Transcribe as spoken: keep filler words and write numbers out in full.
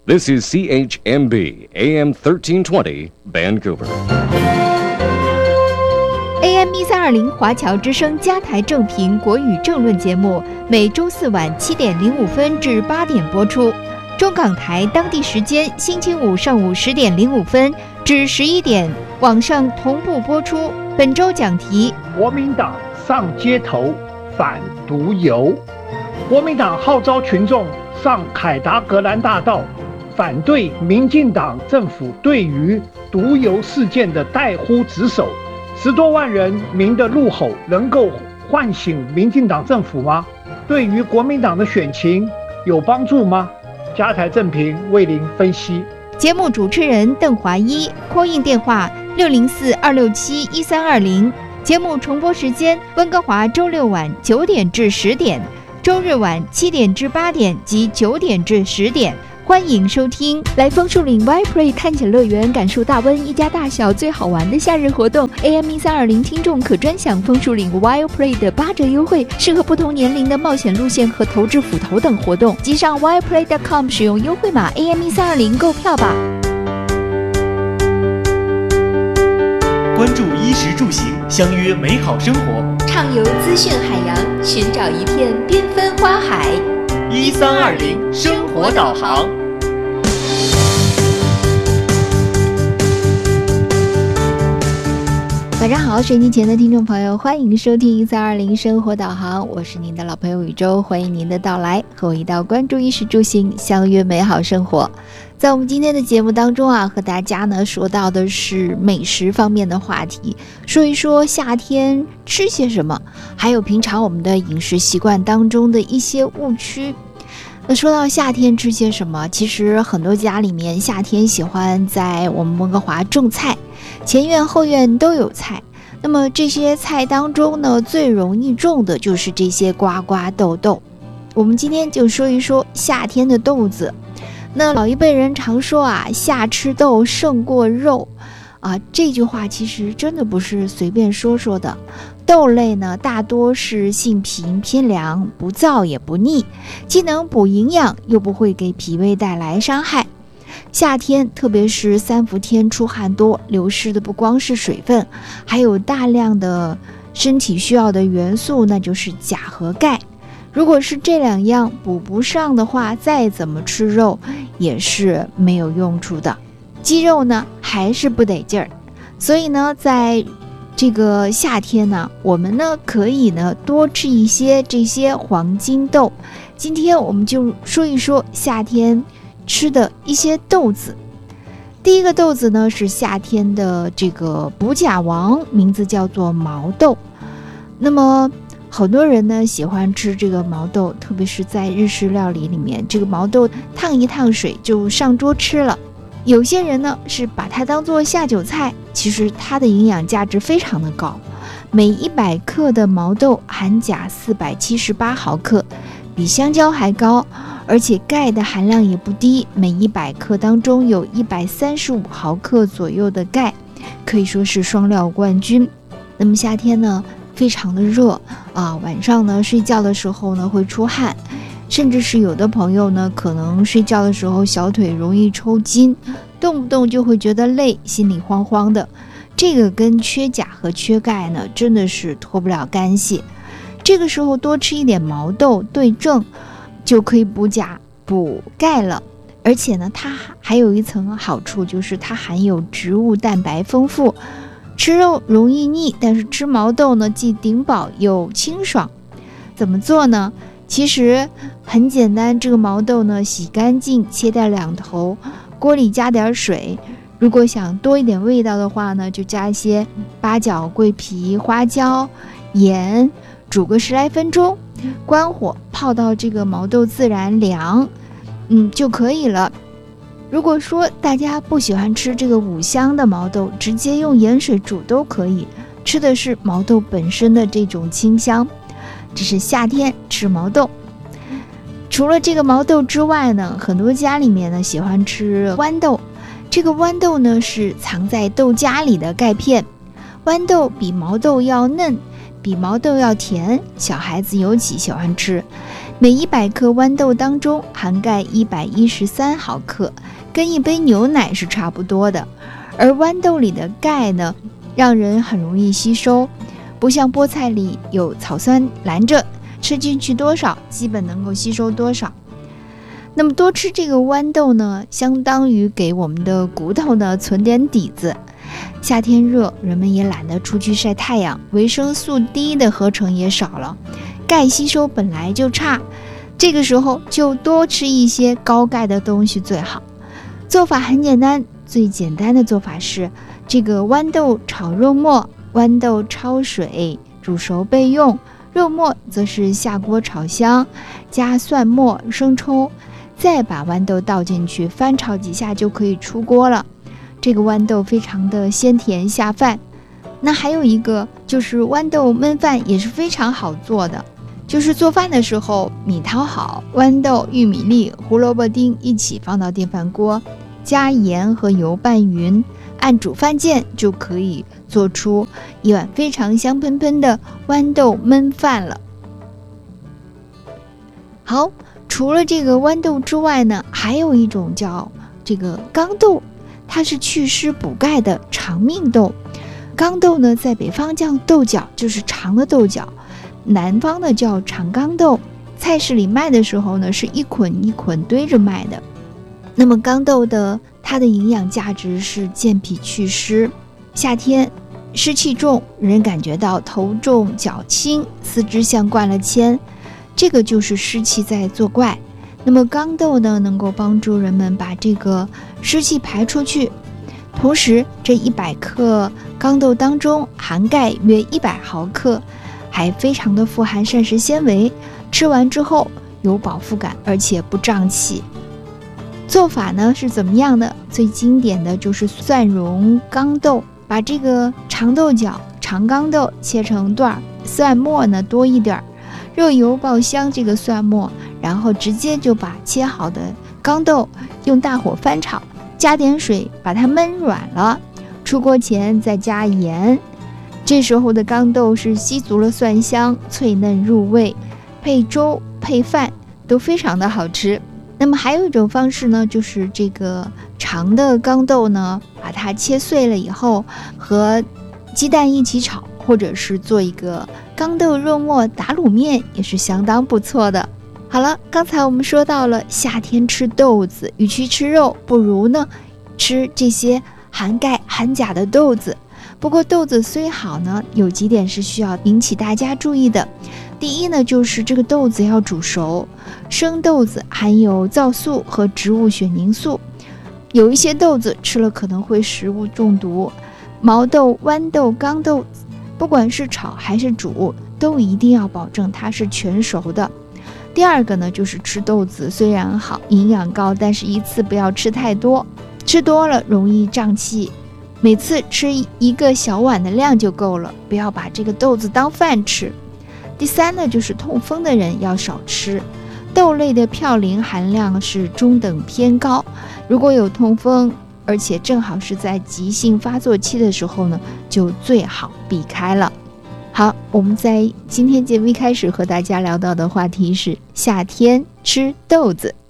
This is C H M B A M thirteen twenty Vancouver。 A M 一三二零华侨之声加台正评国语政论节目，每周四晚七点零五分至八点播出。中港台当地时间星期五上午十点零五分至十一点，网上同步播出。本周讲题： 国民党上街头反毒油。国民党号召群众上凯达格兰大道，反对民进党政府对于毒油事件的怠忽职守。十多万人民的怒吼能够唤醒民进党政府吗？对于国民党的选情有帮助吗？加台正评为您分析。 节目主持人邓华一 ，call in 电话六零四二六七一三二零。节目重播时间：温哥华周六晚九点至十点，周日晚七点至八点及九点至十点。欢迎收听，来枫树岭 Y-Play 探险乐园，感受大温一家大小最好玩的夏日活动。A M 一三二零听众可专享枫树岭 Y-Play 的八折优惠，适合不同年龄的冒险路线和投掷斧头等活动。即上 Y Play 点 com 使用优惠码 A M 一三二零购票吧。 关注衣食住行，相约美好生活， 畅游资讯海洋，寻找一片缤纷花海。 一三二零生活导航。 晚上好，水晶前的听众朋友，欢迎收听一三二零生活导航，我是您的老朋友宇宙，欢迎您的到来，和我一道关注衣食住行，相约美好生活。在我们今天的节目当中啊，和大家呢说到的是美食方面的话题，说一说夏天吃些什么，还有平常我们的饮食习惯当中的一些误区。那说到夏天吃些什么，其实很多家里面夏天喜欢在我们温哥华种菜，前院后院都有菜。那么这些菜当中呢，最容易种的就是这些瓜瓜豆豆。我们今天就说一说夏天的豆子。那老一辈人常说啊，夏吃豆胜过肉啊，这句话其实真的不是随便说说的。豆类呢，大多是性平偏凉，不燥也不腻，既能补营养，又不会给脾胃带来伤害。夏天，特别是三伏天出汗多，流失的不光是水分，还有大量的身体需要的元素，那就是钾和钙。如果是这两样补不上的话，再怎么吃肉也是没有用处的，肌肉呢还是不得劲儿。所以呢，在这个夏天呢，我们呢可以呢多吃一些这些黄金豆。今天我们就说一说夏天吃的一些豆子。第一个豆子呢是夏天的这个补钾王，名字叫做毛豆。那么很多人呢喜欢吃这个毛豆，特别是在日式料理里面，这个毛豆烫一烫水就上桌吃了。有些人呢是把它当做下酒菜，其实它的营养价值非常的高，每一百克的毛豆含钾四百七十八毫克，比香蕉还高，而且钙的含量也不低，每一百克当中有一百三十五毫克左右的钙，可以说是双料冠军。那么夏天呢非常的热啊，晚上呢睡觉的时候呢会出汗，甚至是有的朋友呢可能睡觉的时候小腿容易抽筋，动不动就会觉得累，心里慌慌的。这个跟缺钾和缺钙呢真的是脱不了干系。这个时候多吃一点毛豆对症，就可以补钾补钙了。而且呢它还有一层好处，就是它含有植物蛋白丰富。吃肉容易腻，但是吃毛豆呢既顶饱又清爽。怎么做呢？其实很简单，这个毛豆呢洗干净，切掉两头，锅里加点水，如果想多一点味道的话呢，就加一些八角、桂皮、花椒、盐，煮个十来分钟，关火泡到这个毛豆自然凉，嗯就可以了。如果说大家不喜欢吃这个五香的毛豆，直接用盐水煮都可以，吃的是毛豆本身的这种清香。这是夏天吃毛豆。除了这个毛豆之外呢，很多家里面呢喜欢吃豌豆。这个豌豆呢是藏在豆荚里的钙片，豌豆比毛豆要嫩，比毛豆要甜，小孩子尤其喜欢吃。 每一百克豌豆当中含钙一百一十三毫克，跟一杯牛奶是差不多的。而豌豆里的钙呢，让人很容易吸收，不像菠菜里有草酸拦着，吃进去多少基本能够吸收多少。那么多吃这个豌豆呢，相当于给我们的骨头呢存点底子。夏天热，人们也懒得出去晒太阳，维生素 D 的合成也少了，钙吸收本来就差，这个时候就多吃一些高钙的东西最好。做法很简单，最简单的做法是这个豌豆炒肉末，豌豆焯水煮熟备用，肉末则是下锅炒香，加蒜末、生抽，再把豌豆倒进去，翻炒几下就可以出锅了。这个豌豆非常的鲜甜下饭。那还有一个就是豌豆焖饭也是非常好做的，就是做饭的时候米淘好，豌豆、玉米粒、胡萝卜丁一起放到电饭锅，加盐和油拌匀，按煮饭键就可以做出一碗非常香喷喷的豌豆焖饭了。好，除了这个豌豆之外呢，还有一种叫这个缸豆，它是祛湿补钙的长命豆。缸豆呢，在北方叫豆角，就是长的豆角，南方的叫长缸豆。菜市里卖的时候呢，是一捆一捆堆着卖的。那么缸豆的它的营养价值是健脾祛湿，夏天湿气重，人感觉到头重脚轻，四肢像灌了铅，这个就是湿气在作怪。那么缸豆呢，能够帮助人们把这个湿气排出去。同时这一百克缸豆当中含钙约一百毫克，还非常的富含膳食纤维，吃完之后有饱腹感，而且不胀气。做法呢是怎么样的？最经典的就是蒜蓉缸豆，把这个长豆角、长缸豆切成段，蒜末呢多一点，热油爆香这个蒜末，然后直接就把切好的缸豆用大火翻炒，加点水把它焖软了，出锅前再加盐。这时候的缸豆是吸足了蒜香，脆嫩入味，配粥配饭都非常的好吃。那么还有一种方式呢，就是这个长的缸豆呢，把它切碎了以后和鸡蛋一起炒，或者是做一个缸豆肉末打卤面，也是相当不错的。好了，刚才我们说到了夏天吃豆子，与其吃肉，不如呢吃这些含钙含钾的豆子。不过豆子虽好呢，有几点是需要引起大家注意的。第一呢，就是这个豆子要煮熟，生豆子含有皂素和植物血凝素，有一些豆子吃了可能会食物中毒。毛豆、豌豆、缸豆，不管是炒还是煮，都一定要保证它是全熟的。第二个呢，就是吃豆子虽然好，营养高，但是一次不要吃太多，吃多了容易胀气。每次吃一个小碗的量就够了，不要把这个豆子当饭吃。第三呢，就是痛风的人要少吃，豆类的嘌呤含量是中等偏高，如果有痛风，而且正好是在急性发作期的时候呢，就最好避开了。好，我们在今天节目一开始和大家聊到的话题是夏天吃豆子。